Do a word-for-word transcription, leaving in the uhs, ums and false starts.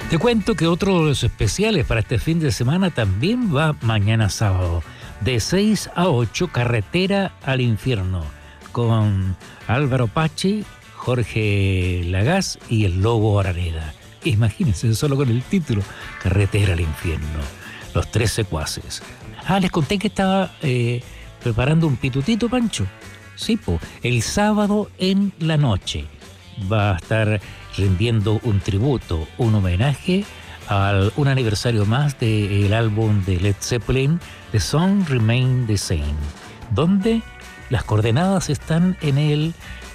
Te cuento que otro de los especiales para este fin de semana también va mañana sábado, de seis a ocho, Carretera al Infierno, con Álvaro Pachi, Jorge Lagaz y el Lobo Araneda. Imagínense solo con el título, Carretera al Infierno, los tres secuaces. Ah, les conté que estaba eh, preparando un pitutito, Pancho. Sí, po, el sábado en la noche va a estar rindiendo un tributo, un homenaje a un aniversario más del álbum de Led Zeppelin, The Song Remain the Same, donde las coordenadas están en el